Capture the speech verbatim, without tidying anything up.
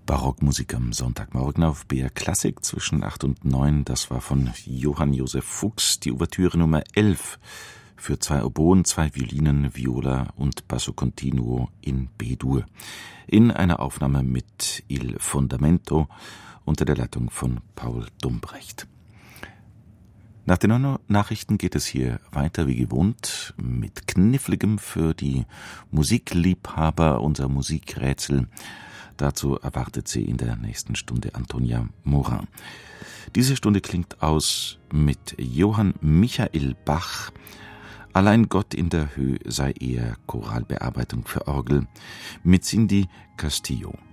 Barockmusik am Sonntagmorgen auf B R Klassik zwischen acht und neun. Das war von Johann Josef Fuchs die Ouvertüre Nummer elf für zwei Oboen, zwei Violinen, Viola und Basso Continuo in B-Dur. In einer Aufnahme mit Il Fondamento unter der Leitung von Paul Dumbrecht. Nach den Nachrichten geht es hier weiter wie gewohnt mit Kniffligem für die Musikliebhaber, unser Musikrätsel. Dazu erwartet sie in der nächsten Stunde Antonia Morin. Diese Stunde klingt aus mit Johann Michael Bach. Allein Gott in der Höhe sei eher Choralbearbeitung für Orgel mit Cindy Castillo.